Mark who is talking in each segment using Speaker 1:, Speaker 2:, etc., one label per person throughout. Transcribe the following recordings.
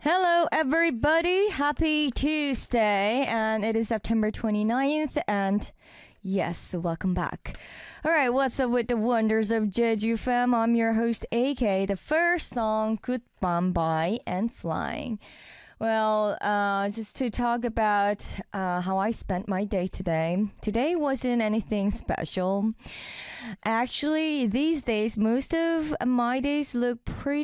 Speaker 1: Hello, everybody. Happy Tuesday. And it is September 29th. And yes, welcome back. All right, what's up with the wonders of Jeju Fam? I'm your host, AK. The first song, Goodbye and Flying. Well, just to talk about how I spent my day today. Today wasn't anything special. Actually, these days, most of my days look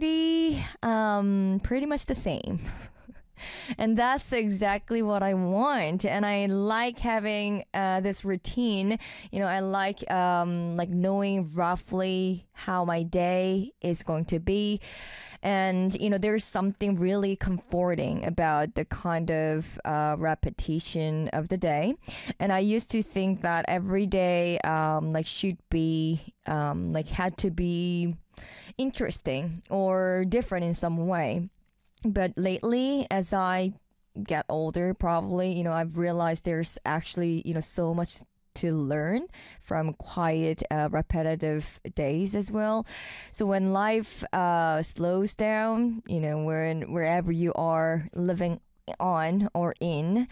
Speaker 1: pretty much the same. And that's exactly what I want. And I like having this routine. I like knowing roughly how my day is going to be. And, there's something really comforting about the kind of repetition of the day. And I used to think that every day, should be, had to be interesting or different in some way. But lately, as I get older, probably, I've realized there's actually, so much to learn from quiet, repetitive days as well. So when life slows down, wherever you are living on or in,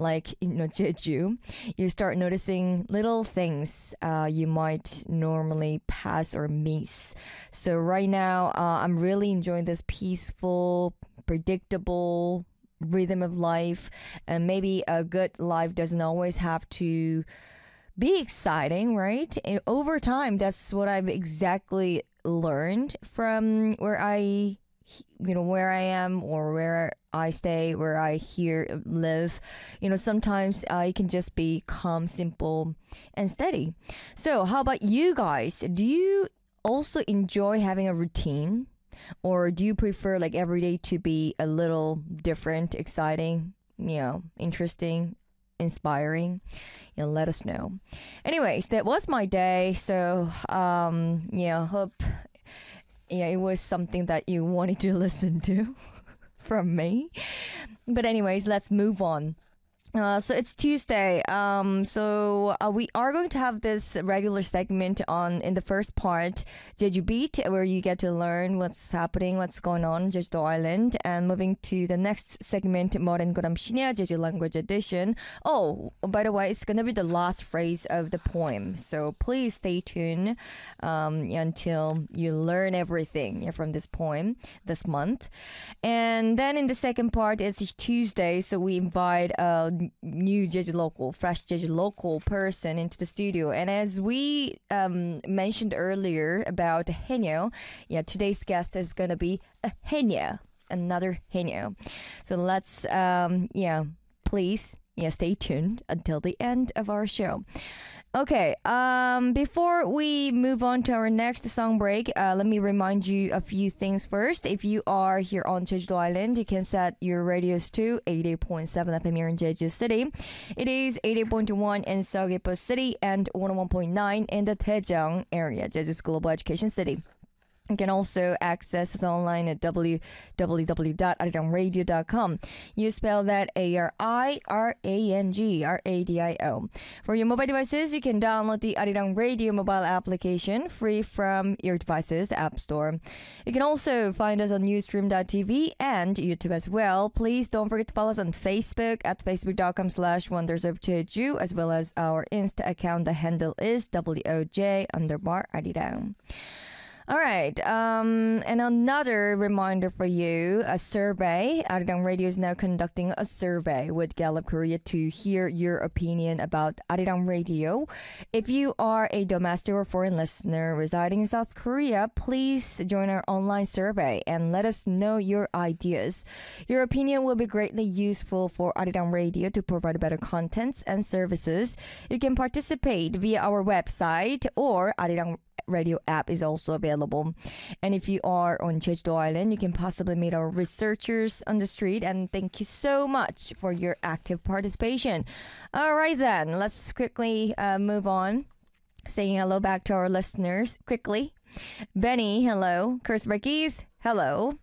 Speaker 1: Jeju, you start noticing little things you might normally pass or miss. So right now, I'm really enjoying this peaceful, predictable rhythm of life. And maybe a good life doesn't always have to be exciting, right? And over time, that's what I've exactly learned from where I am or where I stay, where I here live. Sometimes it can just be calm, simple, and steady. So how about you guys? Do you also enjoy having a routine? Or do you prefer every day to be a little different, exciting, interesting, inspiring? Let us know. Anyways, that was my day. So hope it was something that you wanted to listen to from me. But anyways, let's move on. So it's Tuesday. So we are going to have this regular segment in the first part, Jeju Beat, where you get to learn what's happening, what's going on in Jeju Island, and moving to the next segment, Moren Goram Shinya, Jeju Language Edition. Oh, by the way, it's gonna be the last phrase of the poem. So please stay tuned until you learn everything from this poem this month. And then in the second part, it's Tuesday, so we invite new Jeju local, fresh Jeju local person into the studio. And as we mentioned earlier about Haenyeo, today's guest is gonna be a Haenyeo, another Haenyeo. So let's please stay tuned until the end of our show. Okay, before we move on to our next song break, let me remind you a few things first. If you are here on Jeju Island, you can set your radios to 88.7 FM here in Jeju City. It is 88.1 in Seogwipo City and 101.9 in the Daejeong area, Jeju's global education city. You can also access us online at www.arirangradio.com. You spell that ARIRANG, For your mobile devices, you can download the Arirang Radio mobile application free from your device's app store. You can also find us on Newsstream.tv and YouTube as well. Please don't forget to follow us on Facebook at facebook.com/Wonders of Jeju, as well as our Insta account. The handle is WOJ_Arirang. All right, and another reminder for you, a survey. Arirang Radio is now conducting a survey with Gallup Korea to hear your opinion about Arirang Radio. If you are a domestic or foreign listener residing in South Korea, please join our online survey and let us know your ideas. Your opinion will be greatly useful for Arirang Radio to provide better contents and services. You can participate via our website, or Arirang Radio app is also available. And if you are on Jeju Island, you can possibly meet our researchers on the street. And thank you so much for your active participation. All right then, let's quickly move on. Saying hello back to our listeners quickly. Benny, hello. Chris Berkes, hello.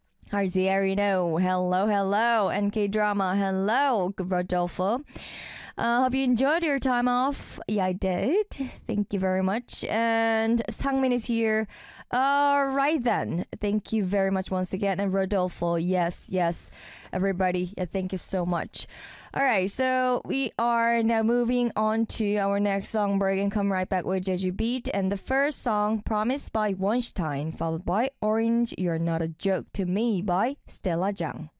Speaker 1: Harzi Arino, hello. NK Drama, hello. Rodolfo. Hope you enjoyed your time off. Yeah, I did. Thank you very much. And Sangmin is here. All right then. Thank you very much once again. And Rodolfo, yes, yes, everybody. Yeah, thank you so much. All right, so we are now moving on to our next song break and come right back with Jeju Beat. And the first song, Promise by Weinstein, followed by Orange, You're Not a Joke to Me by Stella Jang.